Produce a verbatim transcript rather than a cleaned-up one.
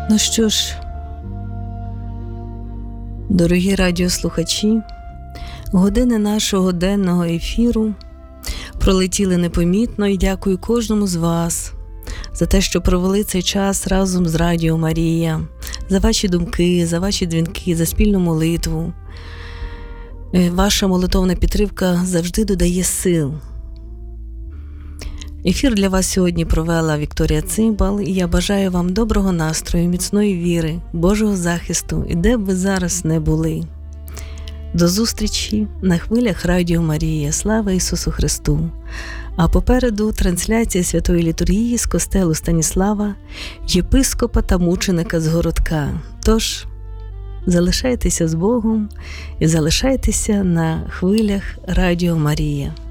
Ну що ж, дорогі радіослухачі, години нашого денного ефіру пролетіли непомітно, і дякую кожному з вас за те, що провели цей час разом з Радіо Марія, за ваші думки, за ваші дзвінки, за спільну молитву. Ваша молитовна підтримка завжди додає сил. Ефір для вас сьогодні провела Вікторія Цимбал, і я бажаю вам доброго настрою, міцної віри, Божого захисту, і де б ви зараз не були. До зустрічі на хвилях Радіо Марія. Слава Ісусу Христу! А попереду трансляція святої літургії з костелу Станіслава, єпископа та мученика з Городка. Тож, залишайтеся з Богом і залишайтеся на хвилях Радіо Марія.